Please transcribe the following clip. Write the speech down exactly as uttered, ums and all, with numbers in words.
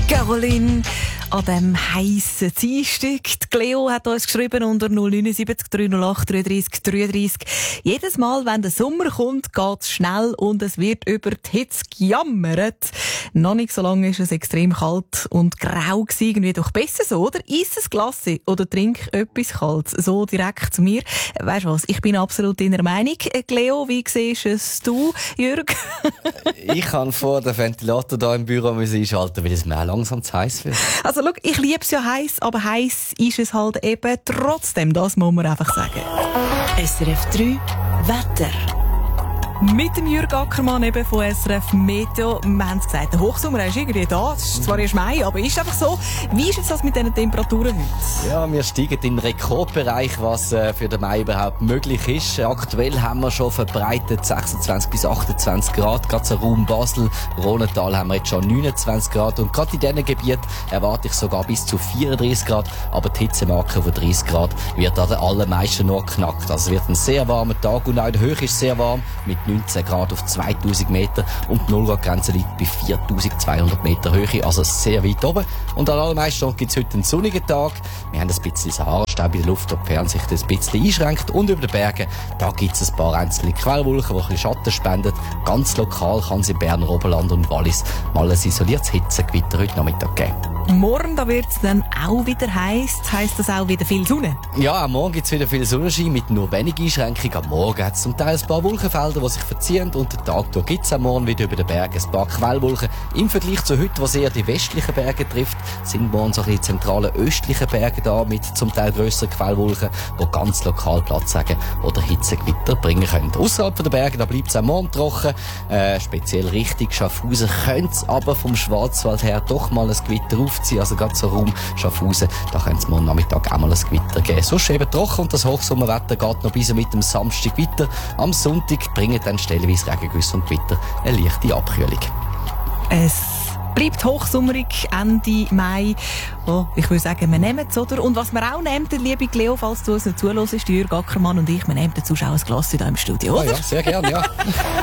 Caroline, an diesem heissen Dienstag. Cleo hat uns geschrieben unter null neun sieben drei null acht drei drei drei drei. Jedes Mal, wenn der Sommer kommt, geht es schnell und es wird über die Hitze gejammert. Noch nicht so lange ist es extrem kalt und grau gewesen. Irgendwie doch besser so, oder? Iss ein Glas oder trink etwas Kaltes. So direkt zu mir. Weisst du was? Ich bin absolut deiner Meinung. Cleo, wie siehst es du, Jürg? Ich kann vor den Ventilator hier im Büro einschalten, weil es mir langsam zu heiß wird. Also, schau, ich liebe es ja heiß, aber heiß ist es halt eben trotzdem. Das muss man einfach sagen. S R F drei Wetter. Mit dem Jürg Ackermann eben von S R F Meteo. Wir haben es gesagt, der Hochsommer ist irgendwie da. Es ist zwar erst Mai, aber ist einfach so. Wie ist jetzt das mit diesen Temperaturen heute? Ja, wir steigen in den Rekordbereich, was äh, für den Mai überhaupt möglich ist. Aktuell haben wir schon verbreitet sechsundzwanzig bis achtundzwanzig Grad. Gerade so Raum Basel, Rhonental haben wir jetzt schon neunundzwanzig Grad. Und gerade in diesen Gebieten erwarte ich sogar bis zu vierunddreißig Grad. Aber die Hitzemarke von dreißig Grad wird an den allermeisten nur knackt. Also es wird ein sehr warmer Tag und auch in der Höhe ist es sehr warm mit neunzehn Grad auf zweitausend Meter und die null-Grad-Grenze liegt bei viertausendzweihundert Meter Höhe, also sehr weit oben. Und an allermeisten Orten gibt es heute einen sonnigen Tag. Wir haben ein bisschen Sahara-Staub in der Luft, wo die Fernsicht ein bisschen einschränkt. Und über den Bergen, da gibt es ein paar einzelne Quellwolken, die ein bisschen Schatten spenden. Ganz lokal kann es in Berner Oberland und Wallis mal ein isoliertes Hitzegewitter heute Nachmittag geben. Morgen da wird es dann auch wieder heiß. Heisst das auch wieder viel Sonne? Ja, am Morgen gibt es wieder viel Sonnenschein mit nur wenig Einschränkungen. Am Morgen hat es zum Teil ein paar Wolkenfelder, die sich verziehen. Und den Tag gibt es am Morgen wieder über den Bergen ein paar Quellwolken. Im Vergleich zu heute, was eher die westlichen Berge trifft, sind morgen so die zentralen östlichen Berge da mit zum Teil grösseren Quellwolken, die ganz lokal Platz haben oder Hitzegewitter bringen können. Ausserhalb der Berge da bleibt es am Morgen trocken. Äh, speziell Richtung Schaffhausen könnte es aber vom Schwarzwald her doch mal ein Gewitter auf. Also gerade so Raum Schaffhausen, da könnte es morgen Nachmittag auch mal ein Gewitter geben. Sonst eben trocken und das Hochsommerwetter geht noch bis mit dem Samstag weiter. Am Sonntag bringen dann stellenweise Regengüsse und Gewitter eine leichte Abkühlung. Es bleibt hochsommerig Ende Mai. Oh, ich würde sagen, wir nehmen es, oder? Und was wir auch nehmen, liebe Cleo, falls du uns nicht zuhörst, ist Jürg Ackermann und ich, wir nehmen dazu auch ein Glas hier im Studio, oder? Ja, ja, sehr gerne, ja.